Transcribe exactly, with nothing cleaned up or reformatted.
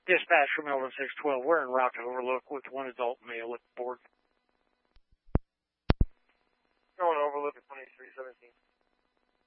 Dispatch from Melvin six twelve. We're en route to Overlook with one adult male at board. Going Overlook at twenty-three seventeen.